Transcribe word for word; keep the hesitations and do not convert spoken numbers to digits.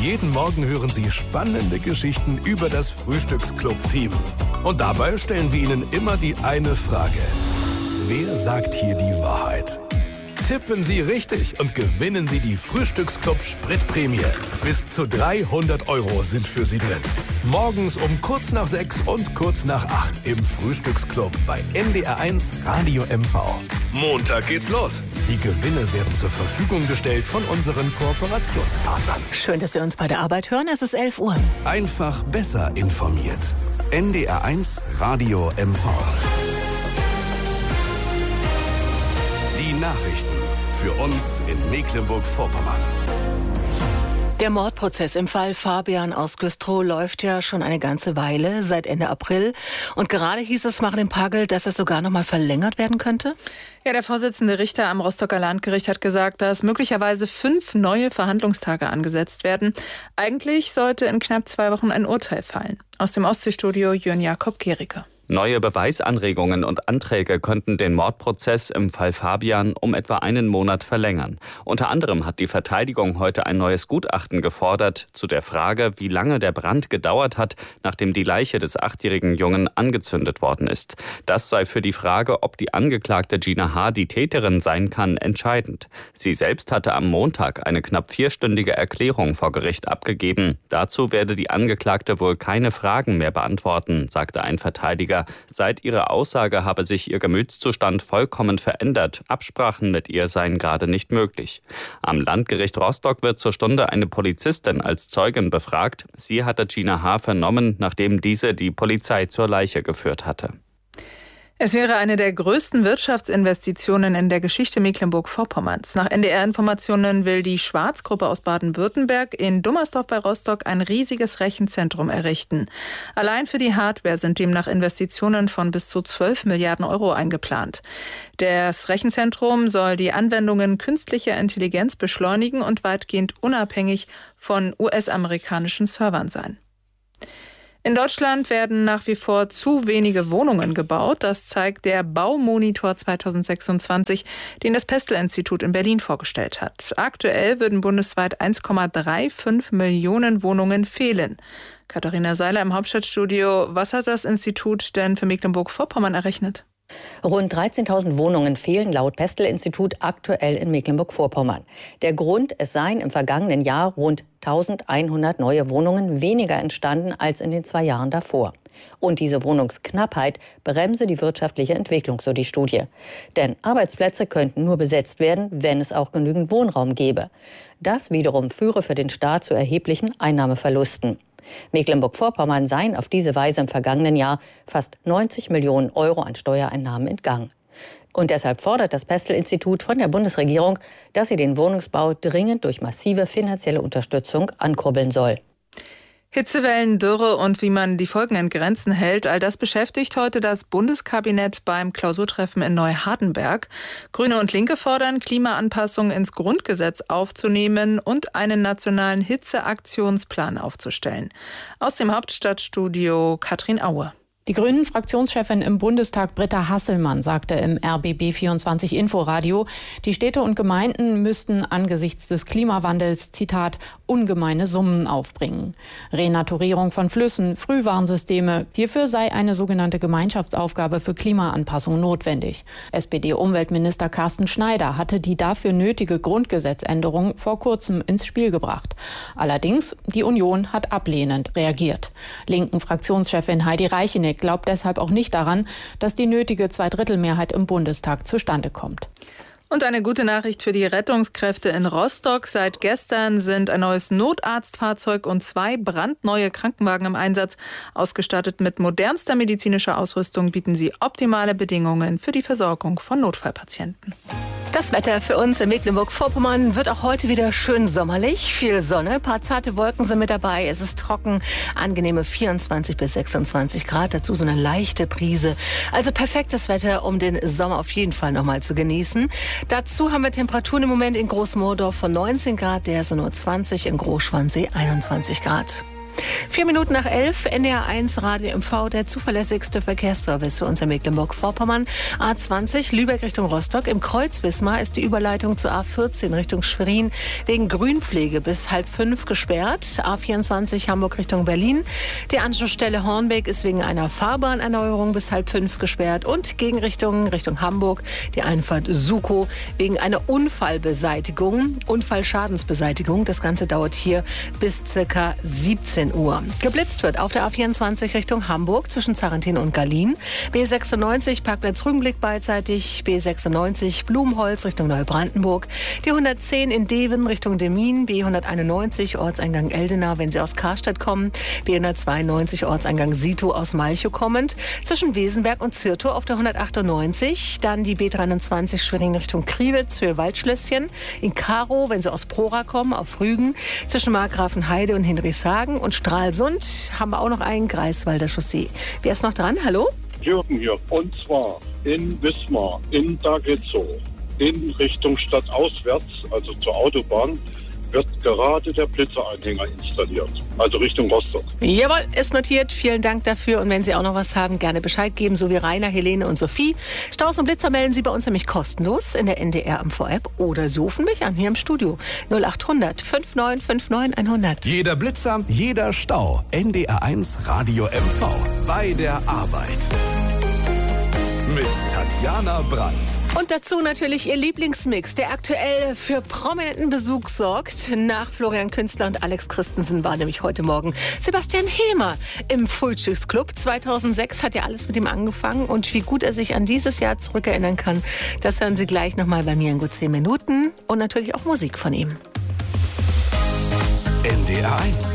Jeden Morgen hören Sie spannende Geschichten über das Frühstücksclub-Team. Und dabei stellen wir Ihnen immer die eine Frage. Wer sagt hier die Wahrheit? Tippen Sie richtig und gewinnen Sie die Frühstücksclub Spritprämie. Bis zu dreihundert Euro sind für Sie drin. Morgens um kurz nach sechs und kurz nach acht im Frühstücksclub bei N D R eins Radio M V. Montag geht's los. Die Gewinne werden zur Verfügung gestellt von unseren Kooperationspartnern. Schön, dass Sie uns bei der Arbeit hören. Es ist elf Uhr. Einfach besser informiert. N D R eins Radio M V. Die Nachrichten für uns in Mecklenburg-Vorpommern. Der Mordprozess im Fall Fabian aus Güstrow läuft ja schon eine ganze Weile, seit Ende April. Und gerade hieß es, Marlene Pagel, dass es sogar noch mal verlängert werden könnte? Ja, der Vorsitzende Richter am Rostocker Landgericht hat gesagt, dass möglicherweise fünf neue Verhandlungstage angesetzt werden. Eigentlich sollte in knapp zwei Wochen ein Urteil fallen. Aus dem Ostseestudio Jörn Jakob Gericke. Neue Beweisanregungen und Anträge könnten den Mordprozess im Fall Fabian um etwa einen Monat verlängern. Unter anderem hat die Verteidigung heute ein neues Gutachten gefordert zu der Frage, wie lange der Brand gedauert hat, nachdem die Leiche des achtjährigen Jungen angezündet worden ist. Das sei für die Frage, ob die Angeklagte Gina H. die Täterin sein kann, entscheidend. Sie selbst hatte am Montag eine knapp vierstündige Erklärung vor Gericht abgegeben. Dazu werde die Angeklagte wohl keine Fragen mehr beantworten, sagte ein Verteidiger. Seit ihrer Aussage habe sich ihr Gemütszustand vollkommen verändert. Absprachen mit ihr seien gerade nicht möglich. Am Landgericht Rostock wird zur Stunde eine Polizistin als Zeugin befragt. Sie hatte Gina H. vernommen, nachdem diese die Polizei zur Leiche geführt hatte. Es wäre eine der größten Wirtschaftsinvestitionen in der Geschichte Mecklenburg-Vorpommerns. Nach N D R-Informationen will die Schwarz-Gruppe aus Baden-Württemberg in Dummersdorf bei Rostock ein riesiges Rechenzentrum errichten. Allein für die Hardware sind demnach Investitionen von bis zu zwölf Milliarden Euro eingeplant. Das Rechenzentrum soll die Anwendungen künstlicher Intelligenz beschleunigen und weitgehend unabhängig von U S-amerikanischen Servern sein. In Deutschland werden nach wie vor zu wenige Wohnungen gebaut. Das zeigt der Baumonitor zweitausendsechsundzwanzig, den das Pestel-Institut in Berlin vorgestellt hat. Aktuell würden bundesweit eins Komma fünfunddreißig Millionen Wohnungen fehlen. Katharina Seiler im Hauptstadtstudio. Was hat das Institut denn für Mecklenburg-Vorpommern errechnet? Rund dreizehntausend Wohnungen fehlen laut Pestel-Institut aktuell in Mecklenburg-Vorpommern. Der Grund, es seien im vergangenen Jahr rund eintausendeinhundert neue Wohnungen weniger entstanden als in den zwei Jahren davor. Und diese Wohnungsknappheit bremse die wirtschaftliche Entwicklung, so die Studie. Denn Arbeitsplätze könnten nur besetzt werden, wenn es auch genügend Wohnraum gäbe. Das wiederum führe für den Staat zu erheblichen Einnahmeverlusten. Mecklenburg-Vorpommern seien auf diese Weise im vergangenen Jahr fast neunzig Millionen Euro an Steuereinnahmen entgangen. Und deshalb fordert das Pestel-Institut von der Bundesregierung, dass sie den Wohnungsbau dringend durch massive finanzielle Unterstützung ankurbeln soll. Hitzewellen, Dürre und wie man die Folgen in Grenzen hält, all das beschäftigt heute das Bundeskabinett beim Klausurtreffen in Neuhardenberg. Grüne und Linke fordern, Klimaanpassungen ins Grundgesetz aufzunehmen und einen nationalen Hitzeaktionsplan aufzustellen. Aus dem Hauptstadtstudio Katrin Aue. Die Grünen-Fraktionschefin im Bundestag Britta Hasselmann sagte im R B B vierundzwanzig Inforadio, die Städte und Gemeinden müssten angesichts des Klimawandels, Zitat, ungemeine Summen aufbringen. Renaturierung von Flüssen, Frühwarnsysteme, hierfür sei eine sogenannte Gemeinschaftsaufgabe für Klimaanpassung notwendig. S P D-Umweltminister Carsten Schneider hatte die dafür nötige Grundgesetzänderung vor kurzem ins Spiel gebracht. Allerdings, die Union hat ablehnend reagiert. Linken Fraktionschefin Heidi Reicheneck glaubt deshalb auch nicht daran, dass die nötige Zweidrittelmehrheit im Bundestag zustande kommt. Und eine gute Nachricht für die Rettungskräfte in Rostock. Seit gestern sind ein neues Notarztfahrzeug und zwei brandneue Krankenwagen im Einsatz. Ausgestattet mit modernster medizinischer Ausrüstung bieten sie optimale Bedingungen für die Versorgung von Notfallpatienten. Das Wetter für uns in Mecklenburg-Vorpommern wird auch heute wieder schön sommerlich. Viel Sonne, ein paar zarte Wolken sind mit dabei. Es ist trocken, angenehme vierundzwanzig bis sechsundzwanzig Grad. Dazu so eine leichte Brise. Also perfektes Wetter, um den Sommer auf jeden Fall noch mal zu genießen. Dazu haben wir Temperaturen im Moment in Großmoordorf von neunzehn Grad, der ist nur zwanzig, in Großschwansee einundzwanzig Grad. Vier Minuten nach elf, N D R eins Radio M V, der zuverlässigste Verkehrsservice für uns in Mecklenburg-Vorpommern. A zwanzig, Lübeck Richtung Rostock. Im Kreuz Wismar ist die Überleitung zur A vierzehn Richtung Schwerin wegen Grünpflege bis halb fünf gesperrt. A vierundzwanzig, Hamburg Richtung Berlin. Die Anschlussstelle Hornbeck ist wegen einer Fahrbahnerneuerung bis halb fünf gesperrt. Und Gegenrichtung Richtung Hamburg, die Einfahrt Sukow wegen einer Unfallbeseitigung, Unfallschadensbeseitigung. Das Ganze dauert hier bis circa siebzehn Uhr. Geblitzt wird auf der A vierundzwanzig Richtung Hamburg zwischen Zarrentin und Gallien. B sechsundneunzig, Parkplatz Rügenblick beidseitig. B sechsundneunzig, Blumholz Richtung Neubrandenburg. Die hundertzehn in Deven Richtung Demmin. B hunderteinundneunzig, Ortseingang Eldenau, wenn Sie aus Karstadt kommen. B hundertzweiundneunzig, Ortseingang Sito aus Malchow kommend. Zwischen Wesenberg und Zirtow auf der hundertachtundneunzig. Dann die B dreiundzwanzig Schwerin Richtung Kriwitz für Waldschlösschen. In Karow, wenn Sie aus Prora kommen, auf Rügen. Zwischen Markgrafenheide und Hinrichshagen und Stralsund haben wir auch noch einen Greifswalder Chaussee. Wer ist noch dran? Hallo? Jürgen hier. Und zwar in Wismar, in Dagitzow, in Richtung stadtauswärts, also zur Autobahn, wird gerade der Blitzeranhänger installiert. Also Richtung Rostock. Jawohl, ist notiert. Vielen Dank dafür. Und wenn Sie auch noch was haben, gerne Bescheid geben, so wie Rainer, Helene und Sophie. Staus und Blitzer melden Sie bei uns nämlich kostenlos in der N D R M V-App oder Sie rufen mich an hier im Studio. null achthundert neunundfünfzig neunundfünfzig hundert. Jeder Blitzer, jeder Stau. N D R eins Radio M V. Bei der Arbeit. Mit Tatjana Brandt. Und dazu natürlich Ihr Lieblingsmix, der aktuell für prominenten Besuch sorgt. Nach Florian Künstler und Alex Christensen war nämlich heute Morgen Sebastian Hemer im Frühstücksclub. zweitausendsechs hat ja alles mit ihm angefangen. Und wie gut er sich an dieses Jahr zurückerinnern kann, das hören Sie gleich nochmal bei mir in gut zehn Minuten. Und natürlich auch Musik von ihm. N D R eins.